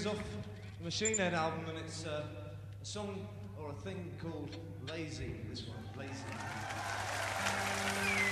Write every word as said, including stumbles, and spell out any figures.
is off the Machine Head album, and it's uh, a song or a thing called Lazy. This one, Lazy.